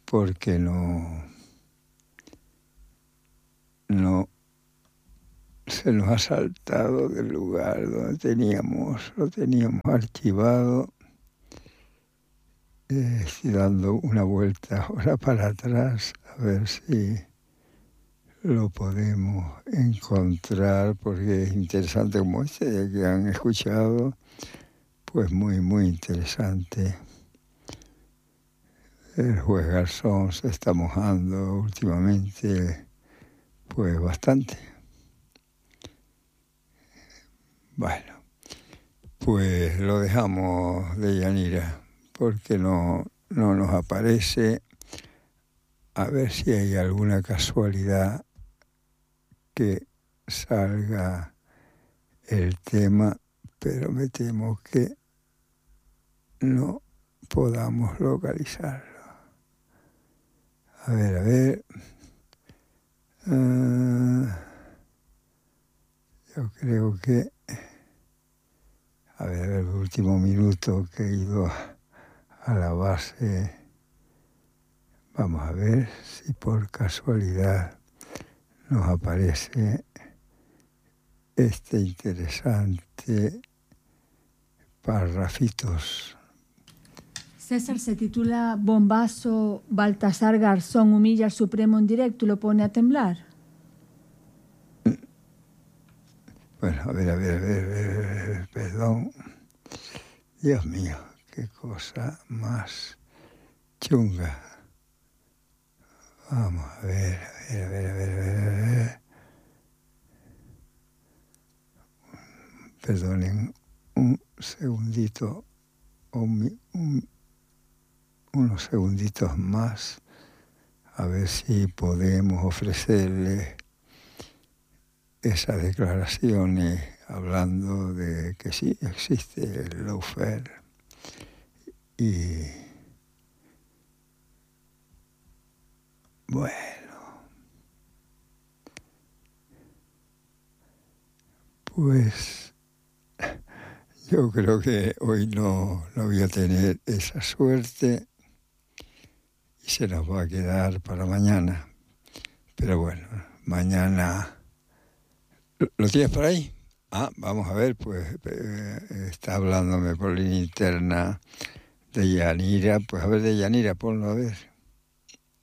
porque no se nos ha saltado del lugar donde lo teníamos archivado. Estoy dando una vuelta ahora para atrás a ver si lo podemos encontrar, porque es interesante como este que han escuchado, pues muy, muy interesante. El juez Garzón se está mojando últimamente, pues bastante. Bueno, pues lo dejamos de Yanira, porque no nos aparece. A ver si hay alguna casualidad que salga el tema, pero me temo que no podamos localizarlo. A ver. Yo creo que, a ver, el último minuto que he ido a la base, vamos a ver si por casualidad nos aparece este interesante parrafitos. César, se titula Bombazo, Baltasar Garzón humilla al Supremo en directo y lo pone a temblar. Bueno, a ver, perdón. Dios mío, qué cosa más chunga. Vamos a ver. Perdonen un segundito, unos segunditos más, a ver si podemos ofrecerles esas declaraciones hablando de que sí existe el lawfare y bueno, pues yo creo que hoy no voy a tener esa suerte y se nos va a quedar para mañana, pero bueno, mañana. ¿Lo tienes por ahí? Vamos a ver, pues está hablándome por línea interna de Yanira. Pues a ver, de Yanira, ponlo a ver.